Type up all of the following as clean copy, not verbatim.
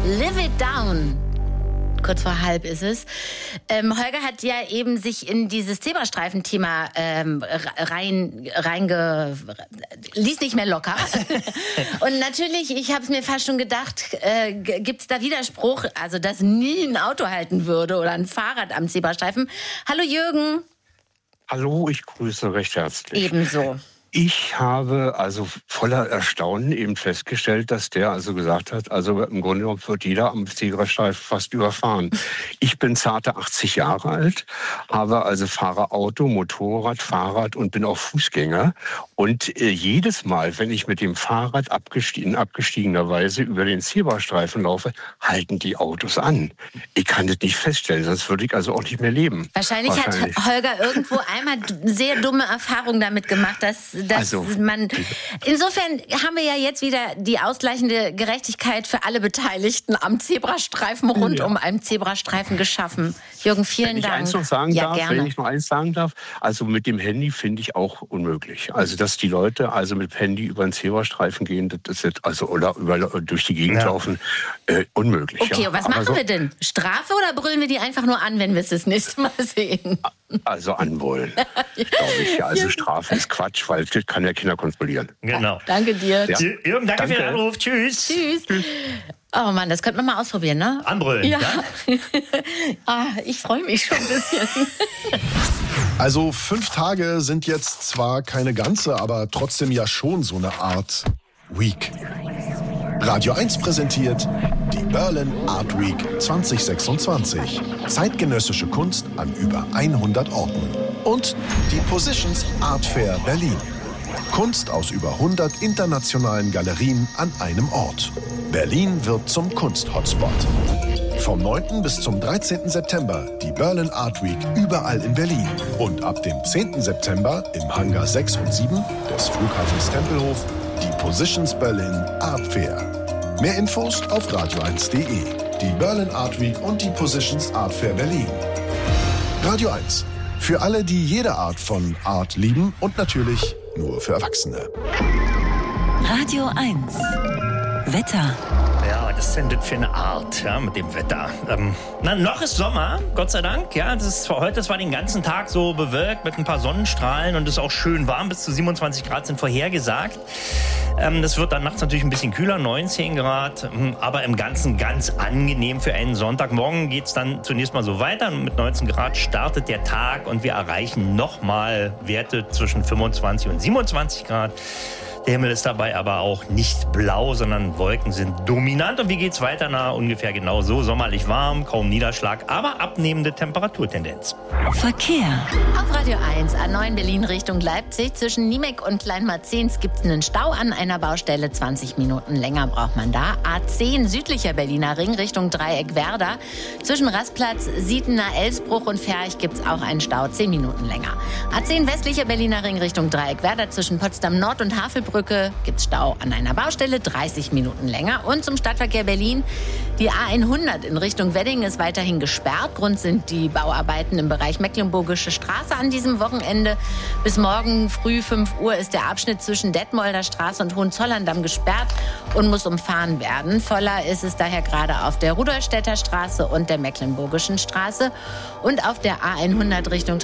Live It Down. Kurz vor halb ist es. Holger hat ja eben sich in dieses Zebrastreifen-Thema ließ nicht mehr locker. Und natürlich, ich habe es mir fast schon gedacht, gibt es da Widerspruch, also dass nie ein Auto halten würde oder ein Fahrrad am Zebrastreifen. Hallo Jürgen. Hallo, ich grüße recht herzlich. Ebenso. Ich habe also voller Erstaunen eben festgestellt, dass der also gesagt hat, also im Grunde genommen wird jeder am Zebrastreifen fast überfahren. Ich bin zarte 80 Jahre alt, fahre Auto, Motorrad, Fahrrad und bin auch Fußgänger. Und jedes Mal, wenn ich mit dem Fahrrad in abgestiegener Weise über den Zebrastreifen laufe, halten die Autos an. Ich kann das nicht feststellen, sonst würde ich also auch nicht mehr leben. Wahrscheinlich hat Holger irgendwo einmal sehr dumme Erfahrungen damit gemacht, dass man... Insofern haben wir ja jetzt wieder die ausgleichende Gerechtigkeit für alle Beteiligten am Zebrastreifen rund um einen Zebrastreifen geschaffen. Jürgen, vielen Dank. Wenn ich noch eins sagen darf, also mit dem Handy finde ich auch unmöglich. Also dass die Leute also mit Handy über den Zebrastreifen gehen, das ist jetzt oder durch die Gegend laufen, unmöglich. Okay, was machen wir denn? Strafe oder brüllen wir die einfach nur an, wenn wir es das nächste Mal sehen? Also anbrüllen, glaube ich. Also Strafe ist Quatsch, weil das kann ja Kinder kontrollieren. Genau. Danke dir. Ja. Jürgen, danke für den Anruf. Tschüss. Tschüss. Oh Mann, das könnte man mal ausprobieren, ne? Anbrüllen. Ja. Ich freue mich schon ein bisschen. Also 5 Tage sind jetzt zwar keine ganze, aber trotzdem ja schon so eine Art Week. Radio 1 präsentiert die Berlin Art Week 2026. Zeitgenössische Kunst an über 100 Orten. Und die Positions Art Fair Berlin. Kunst aus über 100 internationalen Galerien an einem Ort. Berlin wird zum Kunst-Hotspot. Vom 9. bis zum 13. September die Berlin Art Week überall in Berlin. Und ab dem 10. September im Hangar 6 und 7 des Flughafens Tempelhof die Positions Berlin Art Fair. Mehr Infos auf radio1.de. Die Berlin Art Week und die Positions Art Fair Berlin. Radio 1. Für alle, die jede Art von Art lieben und natürlich nur für Erwachsene. Radio 1. Wetter. Ja, das sendet für eine Art, mit dem Wetter. Noch ist Sommer, Gott sei Dank. Ja, das war den ganzen Tag so bewölkt mit ein paar Sonnenstrahlen und es ist auch schön warm. Bis zu 27 Grad sind vorhergesagt. Das wird dann nachts natürlich ein bisschen kühler, 19 Grad. Aber im Ganzen ganz angenehm für einen Sonntag. Morgen geht es dann zunächst mal so weiter. Mit 19 Grad startet der Tag und wir erreichen nochmal Werte zwischen 25 und 27 Grad. Der Himmel ist dabei aber auch nicht blau, sondern Wolken sind dominant. Und wie geht's weiter? Na, ungefähr genau so. Sommerlich warm, kaum Niederschlag, aber abnehmende Temperaturtendenz. Verkehr. Auf Radio 1, A9 Berlin Richtung Leipzig. Zwischen Niemek und Kleinmarzens gibt es einen Stau an einer Baustelle. 20 Minuten länger braucht man da. A10 südlicher Berliner Ring Richtung Dreieck Werder. Zwischen Rastplatz, Sietener, Elsbruch und Ferch gibt es auch einen Stau. 10 Minuten länger. A10 westlicher Berliner Ring Richtung Dreieck Werder. Zwischen Potsdam Nord und Havelbrücke gibt es Stau an einer Baustelle, 30 Minuten länger. Und zum Stadtverkehr Berlin, die A100 in Richtung Wedding ist weiterhin gesperrt. Grund sind die Bauarbeiten im Bereich Mecklenburgische Straße an diesem Wochenende. Bis morgen früh 5 Uhr ist der Abschnitt zwischen Detmolder Straße und Hohenzollern-Damm gesperrt und muss umfahren werden. Voller ist es daher gerade auf der Rudolstädter Straße und der Mecklenburgischen Straße. Und auf der A100 Richtung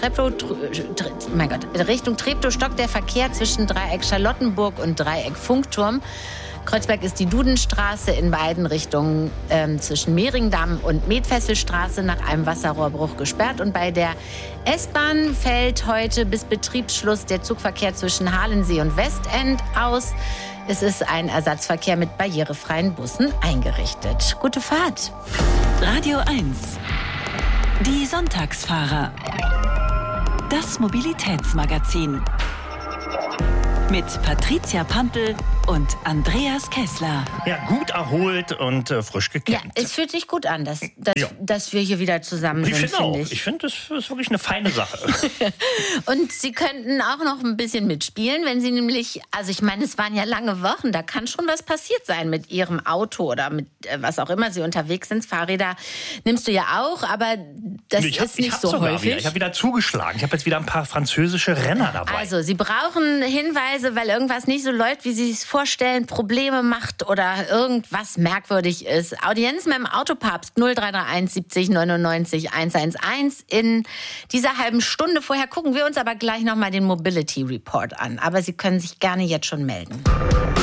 Treptow stockt der Verkehr zwischen Dreieck Charlottenburg und Dreieck Funkturm. Kreuzberg ist die Dudenstraße in beiden Richtungen zwischen Mehringdamm und Medfesselstraße nach einem Wasserrohrbruch gesperrt. Und bei der S-Bahn fällt heute bis Betriebsschluss der Zugverkehr zwischen Halensee und Westend aus. Es ist ein Ersatzverkehr mit barrierefreien Bussen eingerichtet. Gute Fahrt. Radio 1. Die Sonntagsfahrer. Das Mobilitätsmagazin. Mit Patricia Pampel und Andreas Kessler. Ja, gut erholt und frisch gekämmt. Ja, es fühlt sich gut an, dass wir hier wieder zusammen sind, finde ich. Ich finde, das ist wirklich eine feine Sache. Und Sie könnten auch noch ein bisschen mitspielen, wenn Sie nämlich, also ich meine, es waren ja lange Wochen, da kann schon was passiert sein mit Ihrem Auto oder mit was auch immer Sie unterwegs sind. Fahrräder nimmst du ja auch, aber das ist nicht so häufig. Ich habe wieder zugeschlagen. Ich habe jetzt wieder ein paar französische Renner dabei. Also, Sie brauchen Hinweise, weil irgendwas nicht so läuft, wie Sie es vorstellen, Probleme macht oder irgendwas merkwürdig ist. Audienz mit dem Autopapst 0331 70 99 111. In dieser halben Stunde vorher gucken wir uns aber gleich nochmal den Mobility Report an. Aber Sie können sich gerne jetzt schon melden.